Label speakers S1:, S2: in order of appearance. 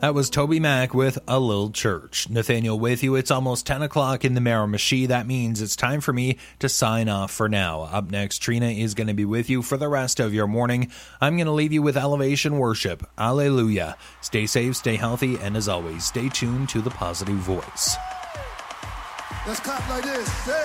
S1: That was Toby Mac with A Little Church. Nathaniel with you. It's almost 10 o'clock in the Miramichi. That means it's time for me to sign off for now. Up next, Trina is going to be with you for the rest of your morning. I'm going to leave you with Elevation Worship. Alleluia. Stay safe, stay healthy, and as always, stay tuned to the Positive Voice.
S2: Let's clap like this.